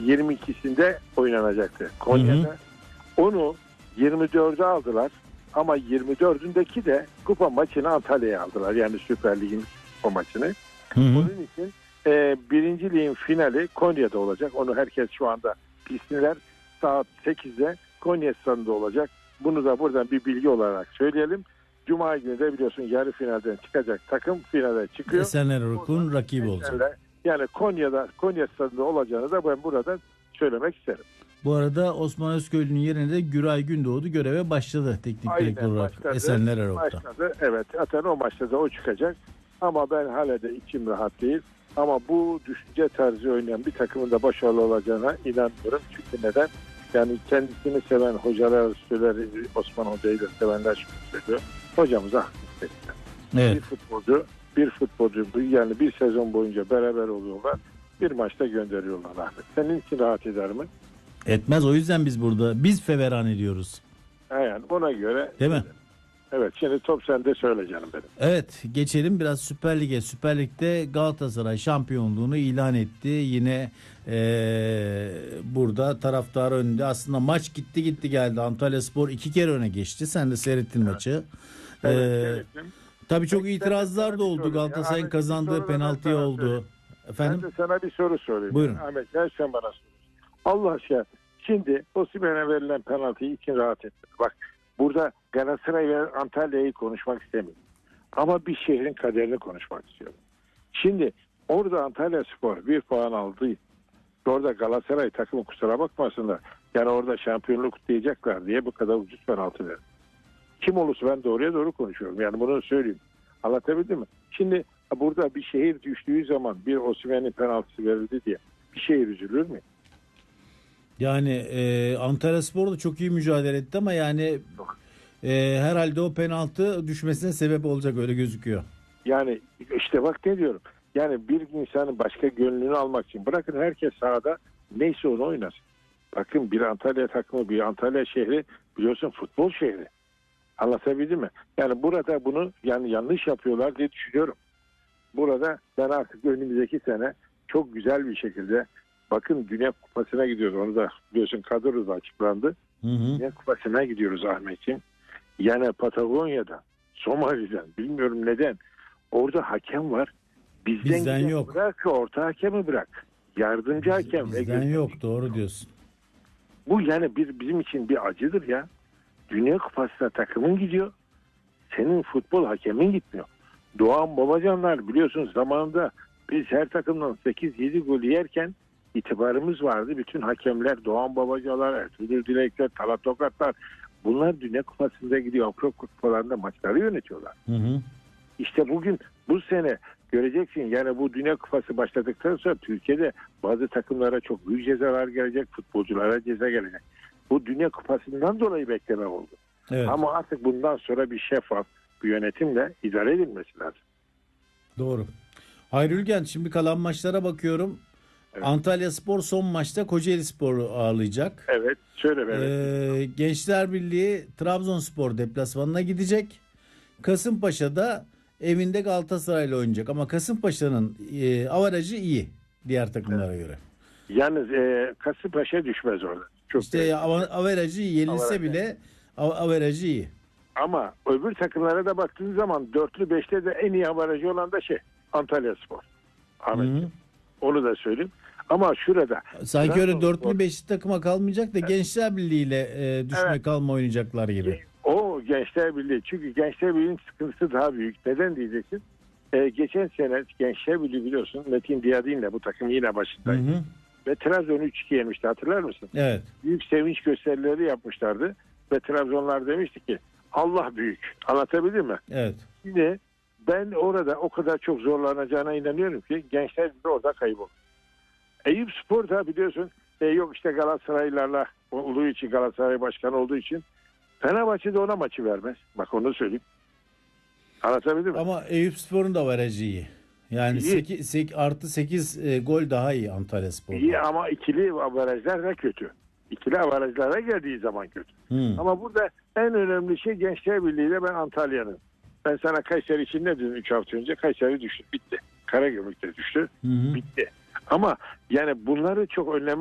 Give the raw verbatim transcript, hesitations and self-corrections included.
yirmi ikisinde oynanacaktı Konya'da. Hı hı. Onu yirmi dörde aldılar ama yirmi dördündeki de kupa maçını Antalya'ya aldılar. Yani Süper Lig'in kupa maçını. Hı hı. Onun için e, birinci ligin finali Konya'da olacak. Onu herkes şu anda bilsinler. Saat sekizde Konya stadında olacak. Bunu da buradan bir bilgi olarak söyleyelim. Cuma günü de biliyorsun yarı finalden çıkacak takım finale çıkıyor. Esenler Orkun rakibi olacak. Yani Konya'da Konya stadında olacağını da ben buradan söylemek isterim. Bu arada Osman Özköylü'nün yerine de Güray Gündoğdu göreve başladı teknik direktör olarak Esenler Erok'ta. Başladı. Evet, zaten o maçta da o çıkacak. Ama ben hala da içim rahat değil. Ama bu düşünce tarzı oynayan bir takımın da başarılı olacağına inanmıyorum. Çünkü neden? Yani kendisini seven hocalar söyler, Osman Hoca'yı da sevenler şunu söylüyor. Hocamız haklısın. Evet. Bir futbolcu, bir futbolcu yani bir sezon boyunca beraber oluyorlar. Bir maçta gönderiyorlar Ahmet. Senin için rahat eder mi? Etmez, o yüzden biz burada biz feveran ediyoruz. Yani ona göre. Değil mi? Evet, şimdi top sende, söyle canım benim. Evet, geçelim biraz Süper Lig'e. Süper Lig'de Galatasaray şampiyonluğunu ilan etti. Yine ee, burada taraftar önünde. Aslında maç gitti gitti geldi. Antalyaspor iki kere öne geçti. Sen de seyrettin evet. maçı. Evet, ee, tabii çok itirazlar da oldu. Galatasaray'ın kazandığı penaltı oldu. Efendim? Ben de sana bir soru sorayım. Buyurun. Ahmet, gel sen bana sor. Allah aşkına. Şimdi Osimhen'e verilen penaltıyı için rahat ettim. Bak, burada Galatasaray ve Antalya'yı konuşmak istemiyorum. Ama bir şehrin kaderini konuşmak istiyorum. Şimdi orada Antalyaspor bir puan aldı. Orada Galatasaray takımı kusura bakmasınlar. Yani orada şampiyonluk kutlayacaklar diye bu kadar ucuz penaltı verdi. Kim olursa ben doğruya doğru konuşuyorum. Yani bunu söyleyeyim. Anlatabildim mi? Şimdi burada bir şehir düştüğü zaman bir Osimhen'in penaltısı verildi diye bir şehir üzülür mü? Yani e, Antalyaspor da çok iyi mücadele etti ama yani e, herhalde o penaltı düşmesine sebep olacak, öyle gözüküyor. Yani işte bak ne diyorum. Yani bir insanın başka gönlünü almak için bırakın herkes sahada neyse onu oynasın. Bakın bir Antalya takımı, bir Antalya şehri biliyorsun futbol şehri. Anlatabildim mi? Yani burada bunu yani yanlış yapıyorlar diye düşünüyorum. Burada ben artık önümüzdeki sene çok güzel bir şekilde, bakın Dünya Kupası'na gidiyoruz. Onu da biliyorsun kadro da açıklandı. Hı hı. Dünya Kupası'na gidiyoruz Ahmetciğim. Yani Patagonya'da, Somali'den, bilmiyorum neden. Orada hakem var. Bizden, Bizden yok. Bırak orta hakemi bırak. Yardımcı Biz, hakem. Bizden yok, doğru diyorsun. Bu yani bir, bizim için bir acıdır ya. Dünya Kupası'na takımın gidiyor. Senin futbol hakemin gitmiyor. Doğan Babacanlar biliyorsunuz zamanında biz her takımdan sekiz yedi gol yerken itibarımız vardı. Bütün hakemler, Doğan Babacalar, Ertuğrul Dilekler, Talat Tokatlar, bunlar Dünya Kupası'nda gidiyor. Avrupa Kupalarında maçları yönetiyorlar. Hı hı. İşte bugün bu sene göreceksin, yani bu Dünya Kupası başladıktan sonra Türkiye'de bazı takımlara çok büyük cezalar gelecek, futbolculara ceza gelecek. Bu Dünya Kupası'ndan dolayı bekleme oldu. Evet. Ama artık bundan sonra bir şeffaf bir yönetimle idare edilmesi lazım. Doğru. Hayri Ülgen, şimdi kalan maçlara bakıyorum. Evet. Antalyaspor son maçta Kocaelispor'u ağırlayacak. Evet, şöyle evet. Ee, Gençler Birliği Trabzonspor deplasmanına gidecek. Kasımpaşa'da evinde Galatasaray'la oynayacak ama Kasımpaşa'nın e, avarajı iyi diğer takımlara evet. göre. Yalnız e, Kasımpaşa düşmez orada. Çok işte ya, avarajı yenilse avarajı. bile avarajı iyi. Ama öbür takımlara da baktığınız zaman dörtlü beşte de en iyi avarajı olan da şey Antalyaspor. Ahmet. Onu da söyleyeyim. Ama şurada sanki öyle dörtlü beşli takıma kalmayacak da evet. Gençler Birliği ile e, düşme evet. kalma oynayacaklar gibi. O Gençler Birliği. Çünkü Gençler Birliği'nin sıkıntısı daha büyük. Neden diyeceksin? Ee, geçen sene Gençler Birliği biliyorsun Metin Diyadin'le bu takım yine başındaydı. Hı hı. Ve Trabzon'u üç iki yemişti, hatırlar mısın? Evet. Büyük sevinç gösterileri yapmışlardı. Ve Trabzonlar demişti ki Allah büyük. Anlatabildim mi? Evet. Şimdi ben orada o kadar çok zorlanacağına inanıyorum ki Gençler Birliği orada kaybolur. Eyüpspor da biliyorsun e, yok işte Galatasaraylarla olduğu için, Galatasaray başkanı olduğu için Fenerbahçe de ona maçı vermez. Bak onu söyleyeyim. Anlatabildim mi? Ama Eyüpspor'un da avarajı iyi. Yani sekiz, sekiz, artı sekiz e, gol daha iyi Antalyaspor'da. İyi ama ikili avarajlar da kötü. İkili avarajlara geldiği zaman kötü. Hmm. Ama burada en önemli şey Gençler Birliği'yle ben Antalya'nın. Ben sana Kayseri için ne dedim üç hafta önce? Kayseri düştü, bitti. Karagümrük de düştü, hmm. bitti. Ama yani bunları çok önleme